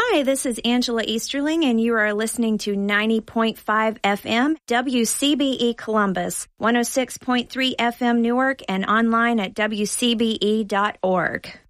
Hi, this is Angela Easterling, and you are listening to 90.5 FM WCBE Columbus, 106.3 FM Newark, and online at WCBE.org.